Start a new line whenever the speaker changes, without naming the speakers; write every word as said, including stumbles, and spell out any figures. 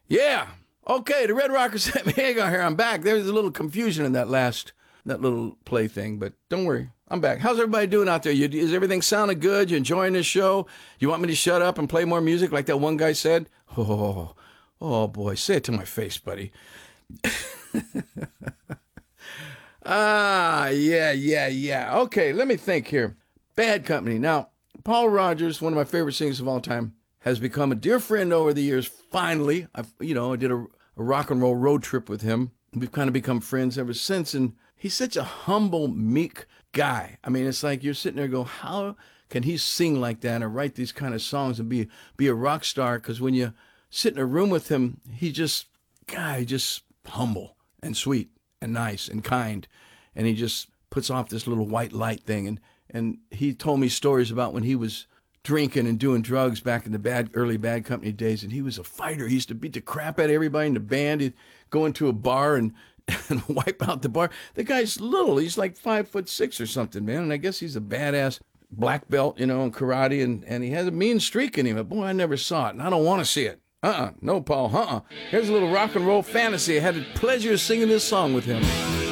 Yeah. Okay, the Red Rockers sent me Hagar here. I'm back. There's a little confusion in that last, that little play thing, but don't worry. I'm back. How's everybody doing out there? You, is everything sounding good? You enjoying this show? You want me to shut up and play more music like that one guy said? Oh, oh boy. Say it to my face, buddy. ah, yeah, yeah, yeah. Okay, let me think here. Bad Company. Now, Paul Rodgers, one of my favorite singers of all time, has become a dear friend over the years. Finally, I've, you know, I did a, a rock and roll road trip with him. We've kind of become friends ever since. And he's such a humble, meek guy. I mean, it's like you're sitting there going, how can he sing like that and write these kind of songs and be be a rock star? Because when you sit in a room with him, he just, guy, just humble and sweet and nice and kind. And he just puts off this little white light thing. And, and he told me stories about when he was drinking and doing drugs back in the bad early Bad Company days, and he was a fighter. He used to beat the crap out of everybody in the band. He'd go into a bar and, and wipe out the bar. The guy's little. He's like five foot six or something, man. And I guess he's a badass black belt, you know, in karate, and, and he has a mean streak in him. But boy, I never saw it, and I don't want to see it. Uh-uh. No, Paul. Uh-uh. Here's a little rock and roll fantasy. I had the pleasure of singing this song with him.